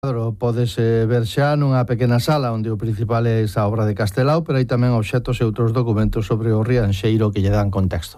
Pódese ver xa nunha pequena sala onde o principal é esa obra de Castelao, pero hai tamén obxectos e outros documentos sobre o Rianxeiro que lle dan contexto.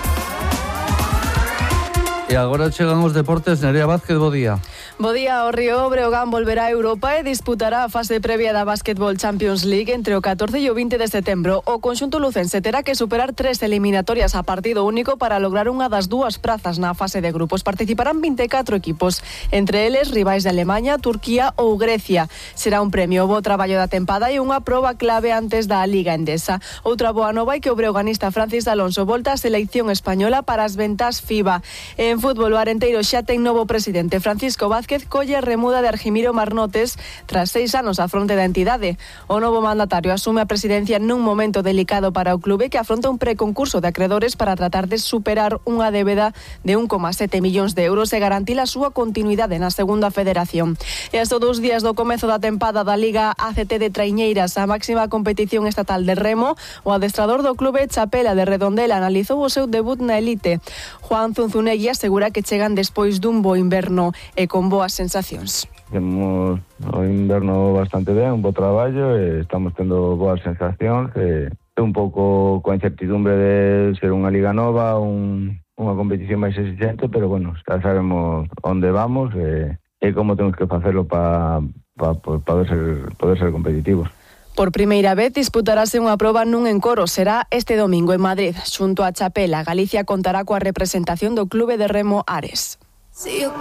E agora chegan os deportes. Nerea Vázquez, bo día. Bo día, o Río Breogán volverá a Europa e disputará a fase previa da Basketball Champions League entre o 14 e o 20 de setembro. O conxunto lucense terá que superar 3 eliminatorias a partido único para lograr unha das dúas prazas na fase de grupos. Participarán 24 equipos, entre eles rivais de Alemaña, Turquía ou Grecia. Será un premio o bo traballo da tempada e unha proba clave antes da Liga Endesa. Outra boa nova é que o breoganista Francis Alonso volta á selección española para as ventas FIBA. En fútbol, o Arenteiro xa ten novo presidente. Francisco Vázquez colle a remuda de Argimiro Marnotes tras 6 anos á fronte da entidade. O novo mandatario asume a presidencia nun momento delicado para o clube que afronta un preconcurso de acredores para tratar de superar unha débeda de 1,7 millóns de euros e garantir a súa continuidade na segunda federación. E a só 2 días do comezo da tempada da Liga ACT de Traiñeiras, a máxima competición estatal de remo, o adestrador do clube Chapela de Redondela analizou o seu debut na elite. Juan Zunzunegui asegura que chegan despois dun bo inverno e con boas sensacións. Temos o inverno bastante ben, un bo traballo e estamos tendo boas sensacións e un pouco coa incertidumbre de ser unha liga nova, unha competición máis exigente, pero bueno, xa sabemos onde vamos e como temos que facelo para poder ser competitivos. Por primeira vez disputarase unha proba nun encoro. Será este domingo en Madrid. Xunto a Chapela, Galicia contará coa representación do Clube de Remo Ares.